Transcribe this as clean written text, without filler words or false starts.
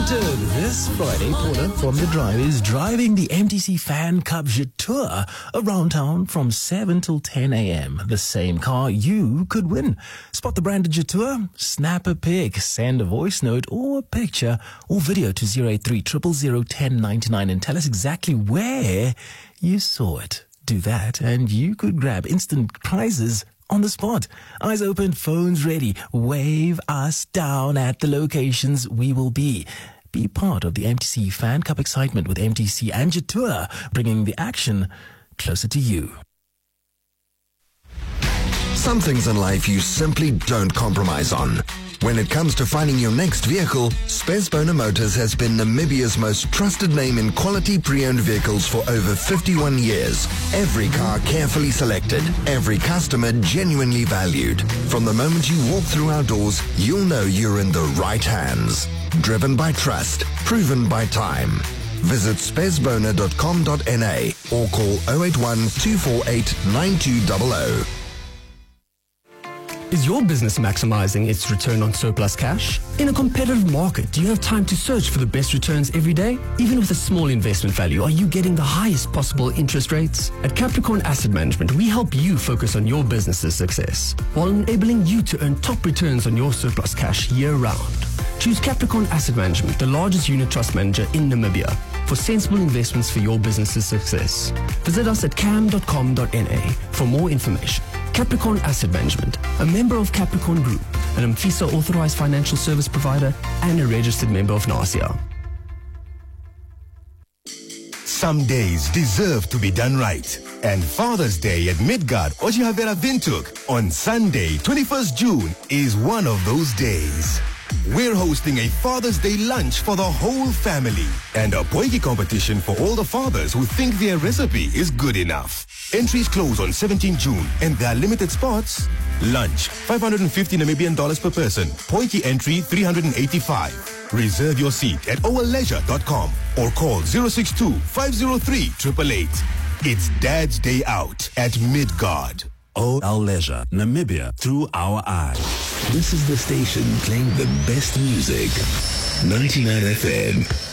entered this Friday. Porter from The Drive is driving the MTC Fan Cup Jetour around town from 7 till 10 a.m. The same car you could win. Spot the branded Jetour, snap a pic, send a voice note or a picture or video to 083 000 1099 and tell us exactly where you saw it. Do that and you could grab instant prizes on the spot. Eyes open, phones ready. Wave us down at the locations we will be. Be part of the MTC Fan Cup excitement with MTC and Jetour, bringing the action closer to you. Some things in life you simply don't compromise on. When it comes to finding your next vehicle, Spesbona Motors has been Namibia's most trusted name in quality pre-owned vehicles for over 51 years. Every car carefully selected, every customer genuinely valued. From the moment you walk through our doors, you'll know you're in the right hands. Driven by trust, proven by time. Visit spesbona.com.na or call 081 248 9200. Is your business maximizing its return on surplus cash? In a competitive market, do you have time to search for the best returns every day? Even with a small investment value, are you getting the highest possible interest rates? At Capricorn Asset Management, we help you focus on your business's success while enabling you to earn top returns on your surplus cash year-round. Choose Capricorn Asset Management, the largest unit trust manager in Namibia, for sensible investments for your business's success. Visit us at cam.com.na for more information. Capricorn Asset Management, a member of Capricorn Group, an MFISA authorized financial service provider and a registered member of NASIA. Some days deserve to be done right. And Father's Day at Midgard Ojihavera Windhoek on Sunday, 21st June, is one of those days. We're hosting a Father's Day lunch for the whole family and a potjie competition for all the fathers who think their recipe is good enough. Entries close on 17 June and there are limited spots. Lunch, $550 Namibian per person. Potjie entry, $385. Reserve your seat at owaleisure.com or call 062-503-888. It's Dad's Day Out at Midgard. Our leisure, Namibia through our eyes. This is the station playing the best music. 99 FM.